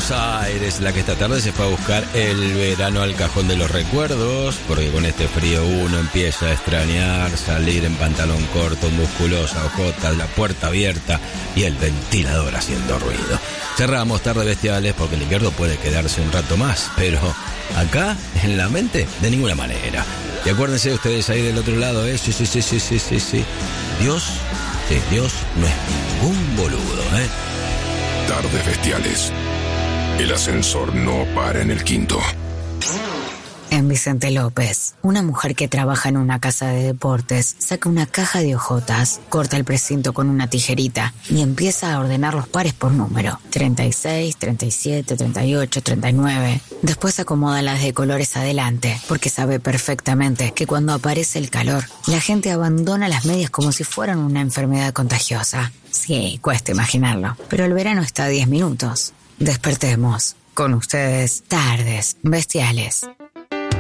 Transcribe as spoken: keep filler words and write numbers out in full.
Buenos Aires, la que esta tarde se fue a buscar el verano al cajón de los recuerdos, porque con este frío uno empieza a extrañar salir en pantalón corto, musculosa, ojotas, la puerta abierta y el ventilador haciendo ruido. Cerramos Tardes Bestiales porque el invierno puede quedarse un rato más, pero acá, en la mente, de ninguna manera. Y acuérdense ustedes ahí del otro lado, ¿eh? Sí, sí, sí, sí, sí, sí, sí. Dios, sí, Dios no es ningún boludo, ¿eh? Tardes Bestiales. El ascensor no para en el quinto. En Vicente López, una mujer que trabaja en una casa de deportes saca una caja de hojotas, corta el precinto con una tijerita y empieza a ordenar los pares por número. treinta y seis, treinta y siete, treinta y ocho, treinta y nueve. Después acomoda las de colores adelante, porque sabe perfectamente que cuando aparece el calor, la gente abandona las medias como si fueran una enfermedad contagiosa. Sí, cuesta imaginarlo, pero el verano está a diez minutos. Despertemos. Con ustedes, Tardes Bestiales.